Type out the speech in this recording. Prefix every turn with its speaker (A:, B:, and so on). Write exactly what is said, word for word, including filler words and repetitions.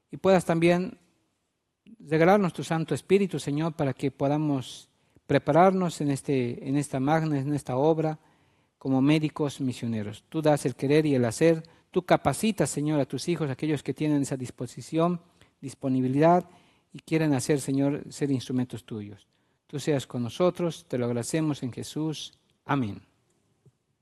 A: y puedas también regalarnos tu Santo Espíritu, Señor, para que podamos prepararnos en, este, en esta magna, en esta obra, como médicos misioneros. Tú das el querer y el hacer, tú capacitas, Señor, a tus hijos, aquellos que tienen esa disposición, disponibilidad y quieren hacer, Señor, ser instrumentos tuyos. Tú seas con nosotros, te lo agradecemos en Jesús. Amén.